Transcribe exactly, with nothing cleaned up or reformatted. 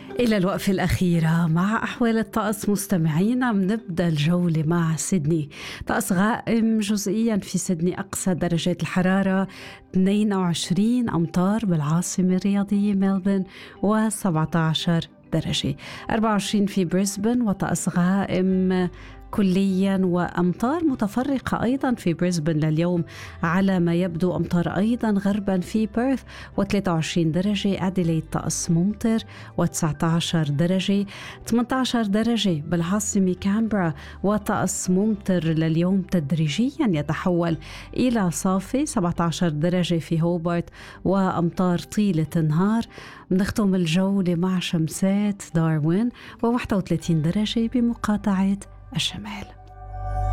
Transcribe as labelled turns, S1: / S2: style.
S1: إلى الوقفة الأخيرة مع أحوال الطقس مستمعينا، بنبدأ الجولة مع سيدني. طقس غائم جزئيا في سيدني، أقصى درجات الحرارة اثنين وعشرين أمطار بالعاصمة الرياضية ملبورن و17 درجة. أربعة وعشرين في بريسبن وطقس غائم كليا وأمطار متفرقة أيضا في بريسبن لليوم، على ما يبدو أمطار أيضا غربا في بيرث وثلاثة وعشرين درجة. أديليد طقس ممطر وتسعة عشر درجة. ثمانية عشر درجة بالعاصمة كامبرا وطقس ممطر لليوم تدريجيا يتحول إلى صافي. سبعة عشر درجة في هوبارت وأمطار طيلة النهار. بنختم الجولة مع شمسات داروين وواحد وثلاثين درجة بمقاطعة الشمال.